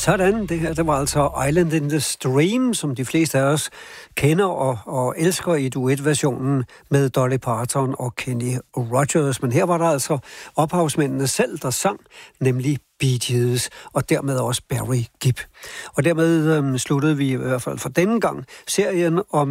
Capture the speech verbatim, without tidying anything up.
Sådan, det her, det var altså Island in the Stream, som de fleste af os kender og, og elsker i duetversionen med Dolly Parton og Kenny Rogers. Men her var der altså ophavsmændene selv, der sang, nemlig Bee Gees, og dermed også Barry Gibb. Og dermed øhm, sluttede vi i hvert fald for denne gang serien om